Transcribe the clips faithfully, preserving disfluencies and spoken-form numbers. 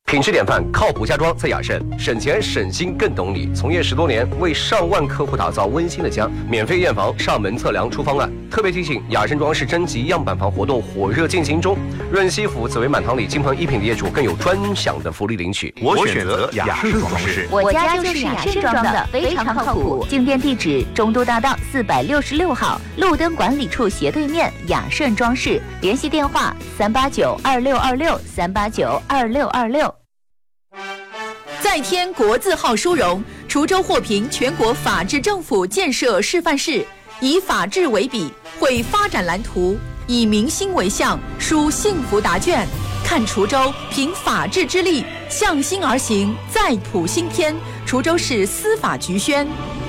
品质典范，靠谱家装在雅盛，省钱省心更懂你。从业十多年，为上万客户打造温馨的家，免费验房、上门测量出方案。特别提醒，雅盛装饰征集样板房活动火热进行中，润西府紫薇满堂里金鹏一品的业主更有专享的福利领取。 我选择雅盛装饰， 我家就是雅盛装的，非常靠谱。进店地址：中都大道四百六十六号，路灯管理处斜对面，雅盛装饰。联系电话：三八九二六二六三八九二六二六。 再添国字号殊荣，滁州获评全国法治政府建设示范市，以法治为笔，绘发展蓝图，以民心为向，书幸福答卷。看滁州凭法治之力，向心而行，再谱新篇。滁州市司法局宣。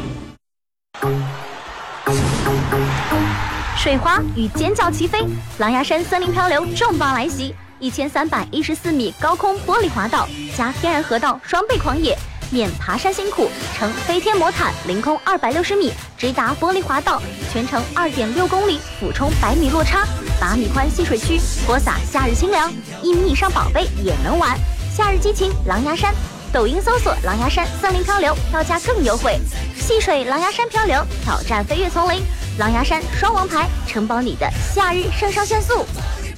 水花与尖叫齐飞，狼牙山森林漂流重磅来袭。一千三百一十四米高空玻璃滑道加天然河道双倍狂野，免爬山辛苦，乘飞天魔毯凌空二百六十米直达玻璃滑道，全程二点六公里，俯冲百米落差，八米宽戏水区，播撒夏日清凉，一米以上宝贝也能玩。夏日激情狼牙山，抖音搜索狼牙山森林漂流，票价更优惠。戏水狼牙山漂流，挑战飞跃丛林，狼牙山双王牌，承包你的夏日肾上腺素。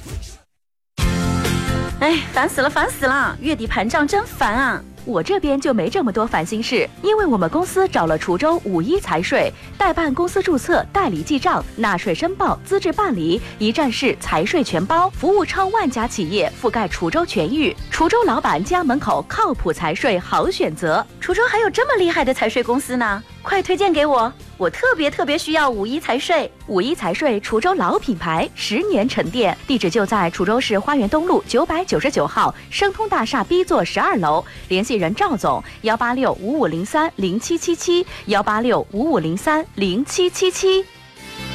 哎，烦死了，烦死了！月底盘账真烦啊！我这边就没这么多烦心事，因为我们公司找了滁州五一财税代办公司注册、代理记账、纳税申报、资质办理，一站式财税全包，服务超万家企业，覆盖滁州全域。滁州老板家门口靠谱财税好选择。滁州还有这么厉害的财税公司呢，快推荐给我！我特别特别需要五一财税。五一财税滁州老品牌，十年沉淀，地址就在滁州市花园东路九百九十九号生通大厦 B 座十二楼，联系人赵总：幺八六五五零三零七七七，幺八六五五零三零七七七。